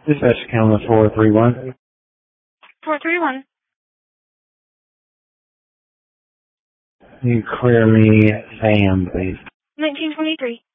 Dispatch County 431. 431. You clear me Sam, please. 1923.